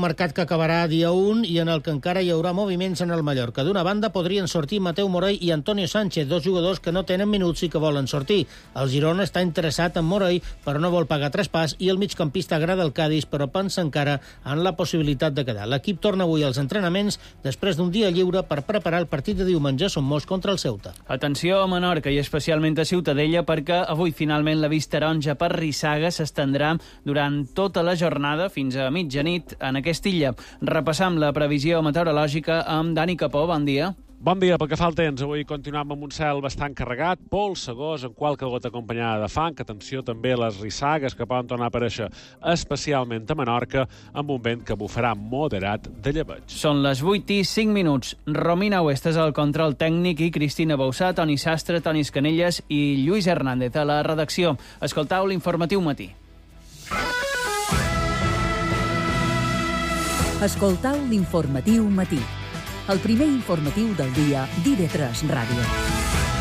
mercat que acabarà dia 1 i en el que encara hi haurà moviments en el Mallorca. D'una banda, podrien sortir Mateu Morey i Antonio Sánchez, dos jugadors que no tenen minuts i que volen sortir. El Girona està interessat en Morey, però no vol pagar traspàs, i el migcampista agrada el Cádiz, però pensa encara en la possibilitat de quedar. L'equip torna avui als entrenaments després d'un dia lliure per preparar el partit de diumenge a Somos contra el Ceuta. Atenció a Menorca i especialment a Ciutadella, perquè avui finalment la vista taronja per Rissaga s'estendrà durant tota la jornada fins a mitjanit en aquesta illa. Repassam la previsió meteorològica amb Dani Capó. Bon dia. Bon dia, pel que fa al temps, avui continuem amb un cel bastant carregat, pols, segós, en qualque gota acompanyada de fang. Atenció també a les rissagues que poden tornar a aparèixer, especialment a Menorca, amb un vent que bufarà moderat de llebeig. Són les 8:05. Romina Huestes és el control tècnic i Cristina Bausà, Toni Sastre, Toni Canelles i Lluís Hernández a la redacció. Escoltau l'Informatiu Matí. Escoltau l'Informatiu Matí, el primer informatiu del dia d'IV3 Ràdio.